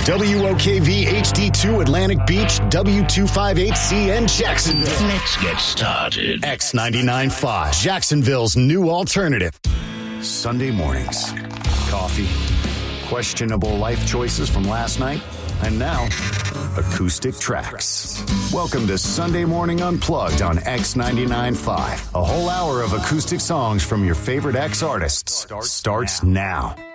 WOKV HD2 Atlantic Beach, W258CN Jacksonville. Let's get started. X99.5, Jacksonville's new alternative. Sunday mornings. Coffee. Questionable life choices from last night. And now, acoustic tracks. Welcome to Sunday Morning Unplugged on X99.5. A whole hour of acoustic songs from your favorite X artists starts now.